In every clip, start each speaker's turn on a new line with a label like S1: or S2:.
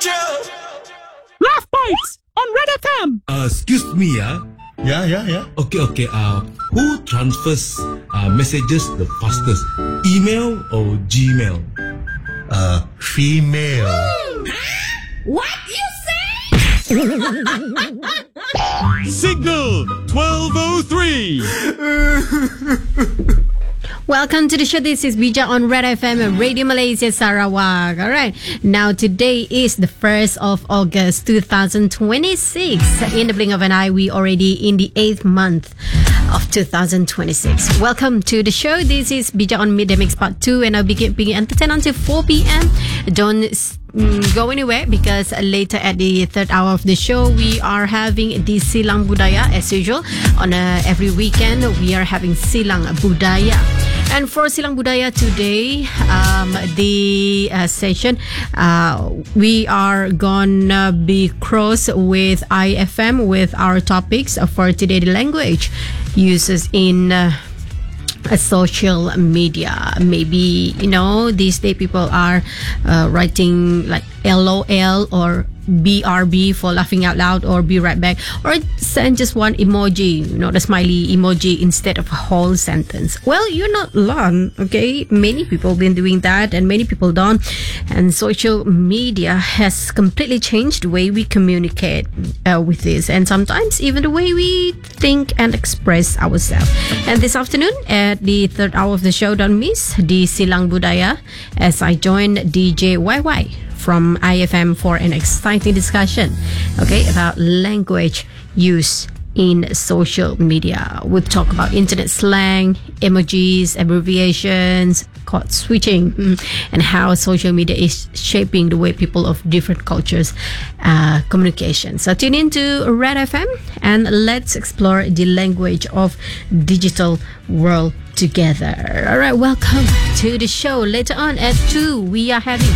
S1: Laugh Bites on Red FM.
S2: Excuse me,
S3: Yeah.
S2: Okay. Who transfers messages the fastest? Email or Gmail?
S3: Female.
S4: What you say?
S1: Signal 1203.
S5: Welcome to the show. This is Bija on Red FM, Radio Malaysia, Sarawak. All right. Now, today is the 1st of August, 2026. In the blink of an eye, we already in the 8th month of 2026. Welcome to the show. This is Bija on Midday Mix Part 2, and I'll be being entertained until 4 p.m. Don't go anywhere, because later at the third hour of the show, we are having the Silang Budaya as usual. On every weekend, we are having Silang Budaya. And for Silang Budaya today, the session, we are gonna be cross with IFM with our topics for today, the language uses in social media. Maybe, these days people are writing like LOL or BRB for laughing out loud, or be right back, or send just one emoji, the smiley emoji instead of a whole sentence. Well, you're not alone, okay? Many people been doing that, and many people don't. And social media has completely changed the way we communicate with this, and sometimes even the way we think and express ourselves. And this afternoon at the third hour of the show, don't miss the Silang Budaya as I join DJ YY from IFM for an exciting discussion, about language use in social media. We'll talk about internet slang, emojis, abbreviations, code switching, and how social media is shaping the way people of different cultures communication. So tune in to Red FM and let's explore the language of digital world together. All right, welcome to the show. Later on at 2, we are having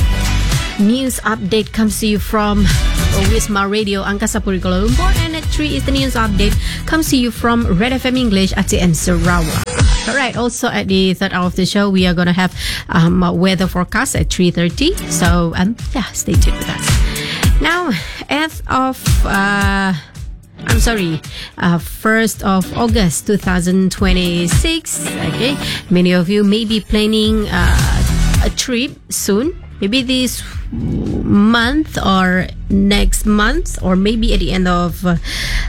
S5: news update comes to you from Wisma Radio Angkasa Puri Kuala Lumpur, and at 3 is the news update comes to you from Red FM English ATM Sarawak. Alright, also at the third hour of the show, we are going to have weather forecast at 3:30. So stay tuned with us. Now, as of 1st of August 2026, many of you may be planning a trip soon. Maybe this month or next month, or maybe at the end of the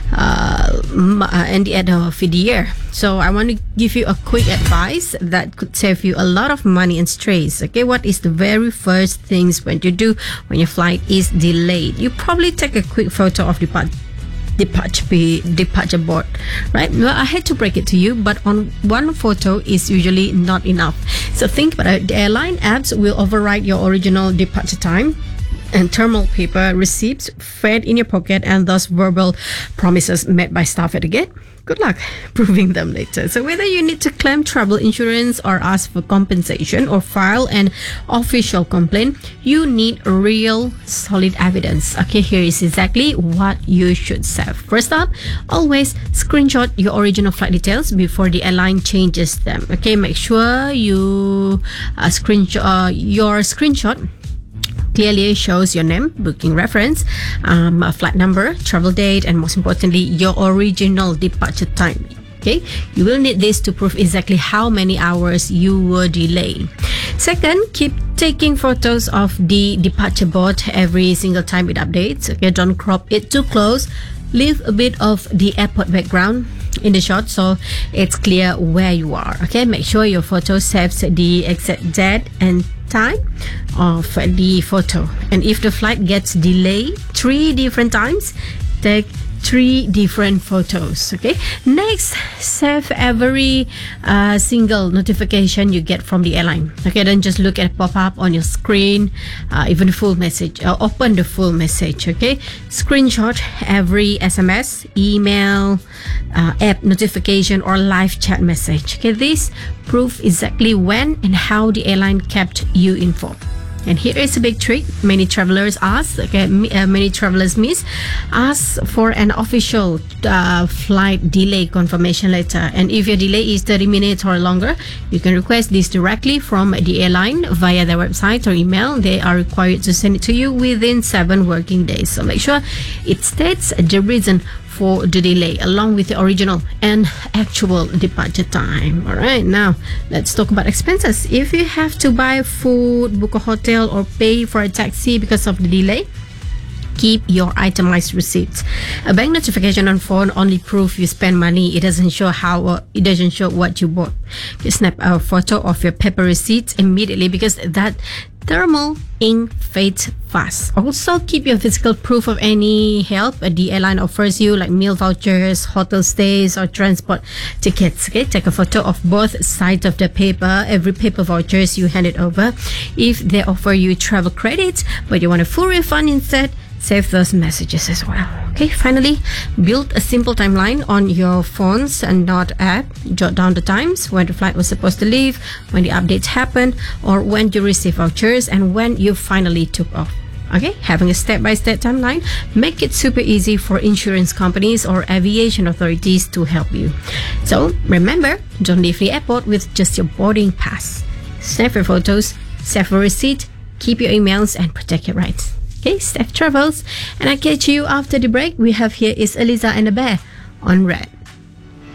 S5: year. So I want to give you a quick advice that could save you a lot of money and stress. What is the very first things when you do when your flight is delayed? You probably take a quick photo of departure board, right? Well, I had to break it to you, but on one photo is usually not enough. So think about it. The airline apps will override your original departure time and thermal paper receipts fed in your pocket, and thus verbal promises made by staff at the gate. Good luck proving them later. So whether you need to claim travel insurance or ask for compensation or file an official complaint, you need real solid evidence. Here is exactly what you should have. First up, always screenshot your original flight details before the airline changes them. Make sure you your screenshot clearly shows your name, booking reference, flight number, travel date, and most importantly, your original departure time. You will need this to prove exactly how many hours you were delayed. Second, keep taking photos of the departure board every single time it updates. Don't crop it too close. Leave a bit of the airport background in the shot so it's clear where you are. Make sure your photo saves the exact date and time of the photo. And if the flight gets delayed 3 different times, take 3 different photos. Next, save every single notification you get from the airline. Don't just look at pop-up on your screen, even the full message, open the full message. Screenshot every SMS, email, app notification, or live chat message. This prove exactly when and how the airline kept you informed. And here is a big trick many travelers miss. Ask for an official flight delay confirmation letter. And if your delay is 30 minutes or longer, you can request this directly from the airline via their website or email. They are required to send it to you within 7 working days. So make sure it states the reason for the delay along with the original and actual departure time. All right, now let's talk about expenses. If you have to buy food, book a hotel, or pay for a taxi because of the delay, keep your itemized receipts. A bank notification on phone only prove you spend money. It doesn't show what you bought. You snap a photo of your paper receipts immediately because that thermal ink fades fast. Also, keep your physical proof of any help the airline offers you, like meal vouchers, hotel stays, or transport tickets. Okay, take a photo of both sides of the paper. Every paper vouchers you hand it over. If they offer you travel credits but you want a full refund instead, save those messages as well. Okay, finally, build a simple timeline on your phones and not app. Jot down the times when the flight was supposed to leave, when the updates happened, or when you receive vouchers and when you finally took off. Okay, having a step-by-step timeline make it super easy for insurance companies or aviation authorities to help you. So remember, don't leave the airport with just your boarding pass. Snap your photos, save your receipt, keep your emails, and protect your rights. Okay, safe travels, and I catch you after the break. We have here is Eliza and the Bear on Red.